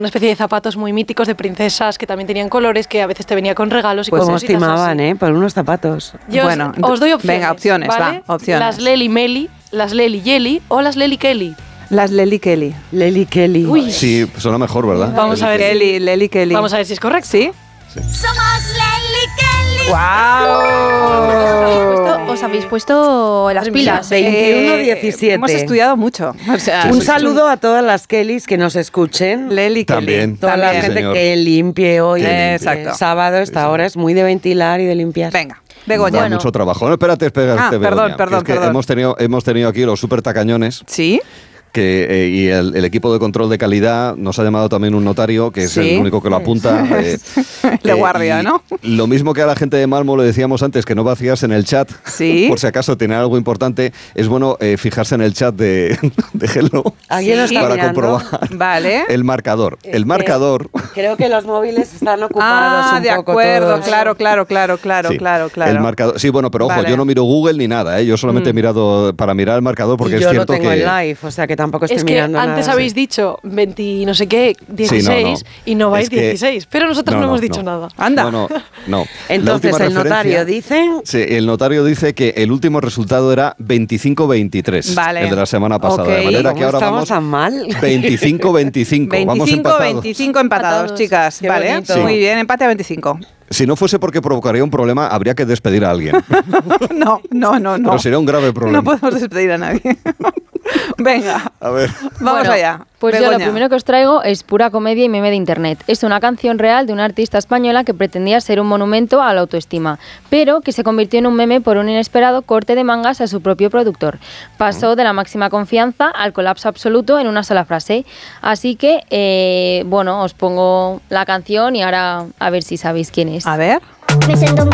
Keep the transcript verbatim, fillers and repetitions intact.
Una especie de zapatos muy míticos de princesas que también tenían colores, que a veces te venía con regalos y pues cosas. Pues estimaban, ¿eh? Por unos zapatos. Yo bueno, os, os doy opciones. Venga, opciones, ¿vale? va, opciones. Las Lely Meli, las Lely Jelly o las Lely Kelly. Las Lely Kelly. Lely Kelly. Uy. Sí, suena mejor, ¿verdad? Vamos Lely a ver. Kelly, Lely Kelly. Vamos a ver si es correcto. ¿Sí? Sí. Somos Lely Kelly. ¡Wow! Os habéis puesto las pilas. veintiuno diecisiete. Hemos estudiado mucho. O sea, un saludo a todas las Kellys que nos escuchen. Lely Kelly. También. Toda También. la gente señor. que limpie hoy. Que limpie. Exacto. Sábado, esta Sí, hora es muy de ventilar y de limpiar. Venga, Begoña. Da mucho trabajo. No, espérate, espérate, Ah, Begoña, perdón, que perdón, es que perdón. Hemos tenido, hemos tenido aquí los súper tacañones. ¿Sí? Que, eh, y el, el equipo de control de calidad nos ha llamado también un notario, que es Sí. el único que lo apunta. Eh, De eh, guardia, y ¿no? Lo mismo que a la gente de Malmo le decíamos antes, que no vacías en el chat, Sí. por si acaso tiene algo importante, es bueno eh, fijarse en el chat de, de Hello ¿Alguien lo está para mirando? comprobar Vale. el marcador. Es El que marcador... Creo que los móviles están ocupados Ah, un de poco acuerdo, todos. claro, claro, claro, claro, Sí, claro, claro. El marcador, sí, bueno, pero ojo, Vale. yo no miro Google ni nada, ¿eh? Yo solamente he mirado para mirar el marcador porque Y es yo cierto lo tengo que... en live, o sea que tampoco estoy Es que mirando antes nada. habéis dicho veinte no sé qué, dieciséis, Sí, no, no. y no vais Es que- dieciséis. Pero nosotros no, no, no, hemos dicho no. nada. Anda. No, no, no. La Entonces última el notario referencia- dice... Sí, el notario dice que el último resultado era veinticinco veintitrés, Vale. el de la semana pasada. Ok. De manera ¿Cómo que ahora estamos vamos tan mal? veinticinco veinticinco. Vamos veinticinco empatados. veinticinco empatados, Empatados. chicas. Qué Vale, bonito. muy Sí. bien, empate a veinticinco. Si no fuese porque provocaría un problema, habría que despedir a alguien. No, no, no, no. Pero sería un grave problema. No podemos despedir a nadie. Venga, A ver. vamos Bueno, allá. Pues yo lo Begoña. primero que os traigo es pura comedia y meme de internet. Es una canción real de una artista española que pretendía ser un monumento a la autoestima, pero que se convirtió en un meme por un inesperado corte de mangas a su propio productor. Pasó de la máxima confianza al colapso absoluto en una sola frase. Así que, eh, bueno, os pongo la canción y ahora a ver si sabéis quién es. A ver. Me sento